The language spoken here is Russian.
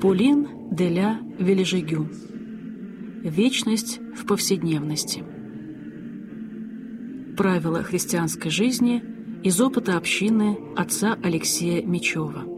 Пулин де ля Вележегю. Вечность в повседневности. Правила христианской жизни из опыта общины отца Алексея Мечева.